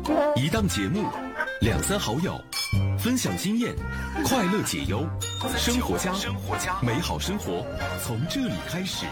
一档节目，两三好友，分享经验，快乐解忧，生活家，美好生活从这里开始。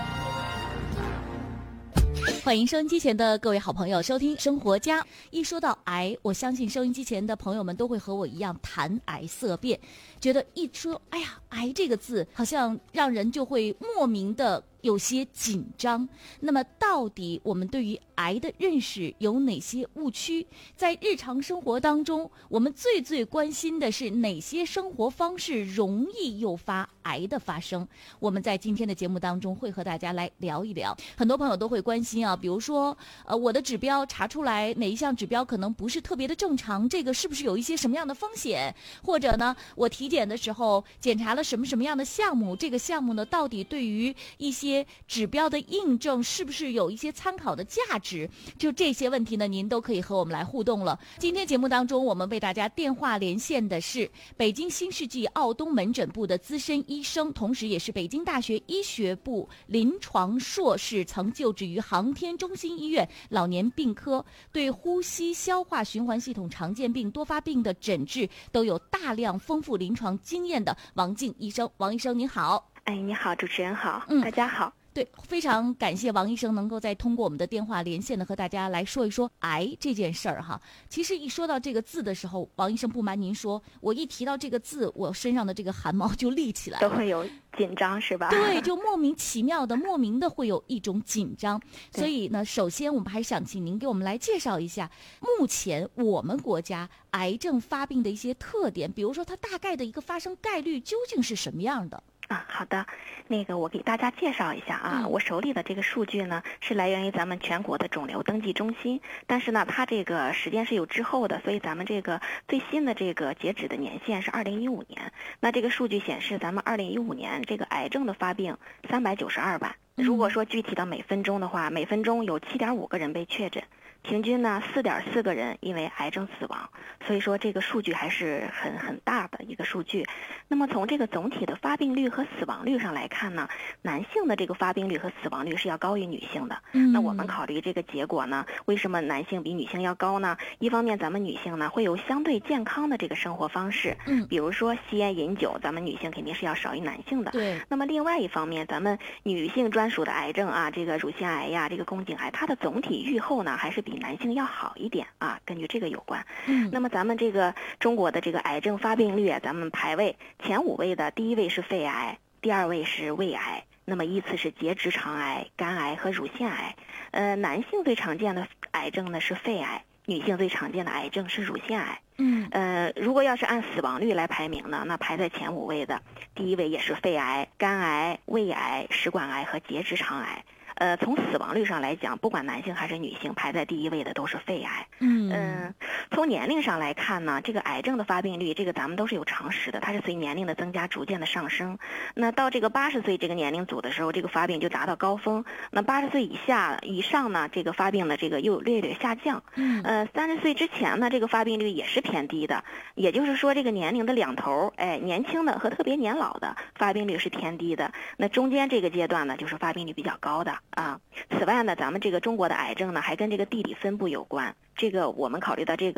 欢迎收音机前的各位好朋友收听《生活家》。一说到癌，我相信收音机前的朋友们都会和我一样谈癌色变，觉得一说“哎呀，癌”这个字，好像让人就会莫名的有些紧张。那么到底我们对于癌的认识有哪些误区？在日常生活当中，我们最关心的是哪些生活方式容易诱发癌的发生？我们在今天的节目当中会和大家来聊一聊。很多朋友都会关心啊，比如说我的指标查出来哪一项指标可能不是特别的正常，这个是不是有一些什么样的风险？或者呢，我体检的时候检查了什么样的项目，这个项目呢到底对于一些指标的印证是不是有一些参考的价值？就这些问题呢，您都可以和我们来互动了。今天节目当中，我们为大家电话连线的是北京新世纪奥东门诊部的资深医生，同时也是北京大学医学部临床硕士，曾就职于航天中心医院老年病科，对呼吸消化循环系统常见病多发病的诊治都有大量丰富临床经验的王静医生。王医生您好。 哎，你好，主持人好，大家好。 对，非常感谢王医生能够再通过我们的电话连线的和大家来说一说癌这件事儿哈。其实一说到这个字的时候，王医生不瞒您说，我一提到这个字，我身上的这个汗毛就立起来了， 都会有紧张是吧？ 对，就莫名其妙的莫名的会有一种紧张。所以呢，首先我们还是想请您给我们来介绍一下目前我们国家癌症发病的一些特点，比如说它大概的一个发生概率究竟是什么样的？ 好的，我给大家介绍一下啊，我手里的这个数据呢是来源于咱们全国的肿瘤登记中心，但是呢它这个时间是有滞后的，所以咱们这个最新的这个截止的年限是2015年。那这个数据显示咱们2015年这个癌症的发病392万，如果说具体到每分钟的话，每分钟有7.5个人被确诊，平均呢4.4个人因为癌症死亡，所以说这个数据还是很大的一个数据。那么从这个总体的发病率和死亡率上来看呢，男性的这个发病率和死亡率是要高于女性的。那我们考虑这个结果呢，为什么男性比女性要高呢？一方面咱们女性呢会有相对健康的这个生活方式，比如说吸烟饮酒，咱们女性肯定是要少于男性的。 对。 那么另外一方面，咱们女性专属的癌症啊，这个乳腺癌呀，这个宫颈癌，它的总体预后呢还是比男性要好一点啊，根据这个有关。那么咱们这个中国的这个癌症发病率，咱们排位前5位的，第1位是肺癌，第2位是胃癌，那么依次是结直肠癌、肝癌和乳腺癌。男性最常见的癌症呢是肺癌，女性最常见的癌症是乳腺癌。如果要是按死亡率来排名呢，那排在前5位的，第1位也是肺癌、肝癌、胃癌、食管癌和结直肠癌。从死亡率上来讲，不管男性还是女性，排在第1位的都是肺癌。从年龄上来看呢，这个癌症的发病率，这个咱们都是有常识的，它是随年龄的增加逐渐的上升。那到这个80岁这个年龄组的时候，这个发病就达到高峰。那80岁以上呢，这个发病的这个又略下降。30岁之前呢，这个发病率也是偏低的，也就是说这个年龄的两头，年轻的和特别年老的发病率是偏低的。那中间这个阶段呢，就是发病率比较高的啊。此外呢，咱们这个中国的癌症呢，还跟这个地理分布有关。这个我们考虑到这个